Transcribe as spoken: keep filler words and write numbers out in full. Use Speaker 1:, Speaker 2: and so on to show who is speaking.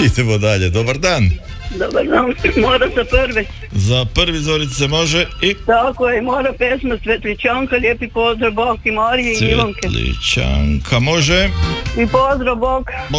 Speaker 1: Idemo dalje, dobar dan.
Speaker 2: Dobar dan, mora za prvi.
Speaker 1: Za prvi Zorice može i...
Speaker 2: Tako je, mora pesma Cvetličanka, lijepi pozdrav Bog i Marije i Ivanke.
Speaker 1: Cvetličanka može.
Speaker 2: I pozdrav Bog.